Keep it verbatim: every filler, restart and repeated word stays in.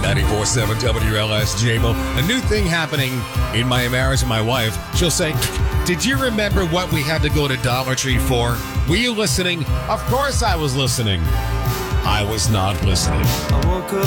ninety-four point seven W L S J-Mo. A new thing happening in my marriage with my wife. She'll say, did you remember what we had to go to Dollar Tree for? Were you listening? Of course I was listening. I was not listening. I woke up